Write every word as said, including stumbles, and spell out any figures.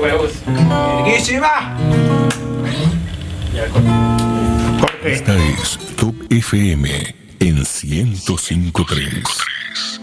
huevos. ¡Verguísima! Ya, corte. Esta es Top F M en ciento cinco punto tres.